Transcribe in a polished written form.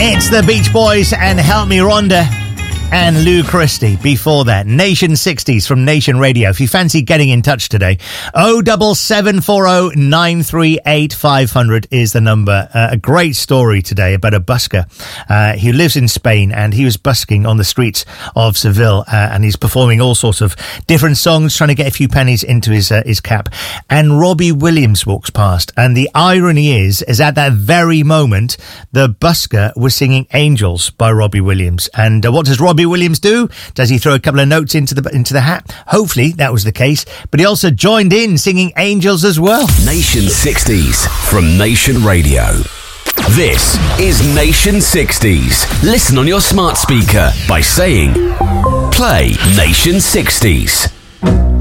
It's the Beach Boys and Help Me Rhonda and Lou Christie. Before that, Nation 60s from Nation Radio. If you fancy getting in touch today, 07740 938 500 is the number. A great story today about a busker. He lives in Spain and he was busking on the streets of Seville, and he's performing all sorts of different songs, trying to get a few pennies into his cap. And Robbie Williams walks past, and the irony is at that very moment, the busker was singing Angels by Robbie Williams. And what does Robbie Williams do? Does he throw a couple of notes into the hat? Hopefully that was the case, but he also joined in singing Angels as well. Nation 60s from Nation Radio. This is Nation 60s. Listen on your smart speaker by saying, play Nation 60s.